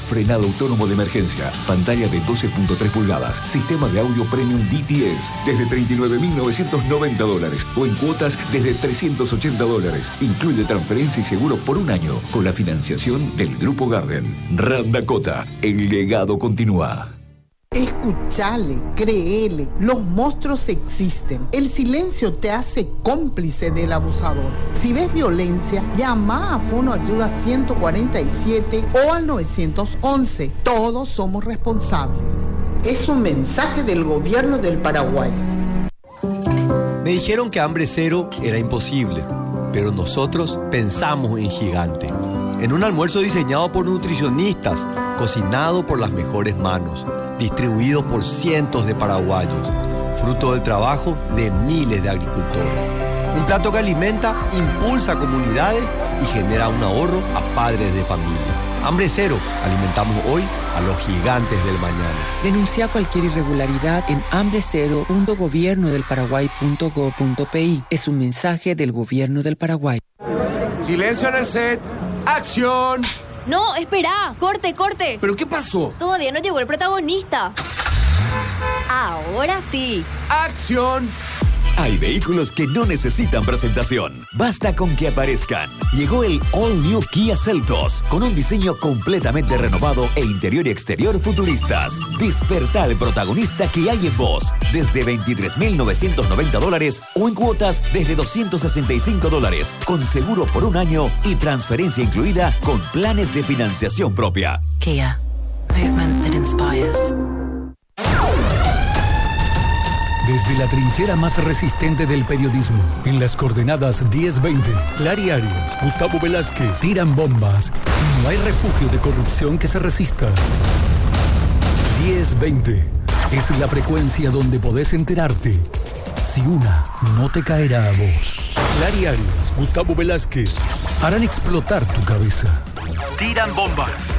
frenado autónomo de emergencia, pantalla de 12.3 pulgadas, sistema de audio premium DTS, desde $39.990 o en cuotas desde $380. Incluye transferencia y seguro por un año con la financiación del Grupo Garden. Ram Dakota, el legado continúa. Escuchale, créele, los monstruos existen. El silencio te hace cómplice del abusador. Si ves violencia, llama a Fono Ayuda 147 o al 911. Todos somos responsables. Es un mensaje del gobierno del Paraguay. Me dijeron que hambre cero era imposible, pero nosotros pensamos en gigante. En un almuerzo diseñado por nutricionistas, cocinado por las mejores manos, distribuido por cientos de paraguayos, fruto del trabajo de miles de agricultores. Un plato que alimenta, impulsa a comunidades y genera un ahorro a padres de familia. Hambre cero, alimentamos hoy a los gigantes del mañana. Denuncia cualquier irregularidad en hambrecero.gobiernodelparaguay.gov.pi. Es un mensaje del gobierno del Paraguay. Silencio en el set. ¡Acción! No, espera. Corte. ¿Pero qué pasó? Todavía no llegó el protagonista. Ahora sí. ¡Acción! Hay vehículos que no necesitan presentación. Basta con que aparezcan. Llegó el All New Kia Seltos, con un diseño completamente renovado e interior y exterior futuristas. Despertá al protagonista que hay en vos. Desde $23.990 o en cuotas desde $265, con seguro por un año y transferencia incluida con planes de financiación propia. Kia. Movement that inspires. Desde la trinchera más resistente del periodismo, en las coordenadas 10-20, Clary Arias, Gustavo Velázquez tiran bombas y no hay refugio de corrupción que se resista. 10-20 es la frecuencia donde podés enterarte si una no te caerá a vos. Clary Arias, Gustavo Velázquez harán explotar tu cabeza. Tiran bombas.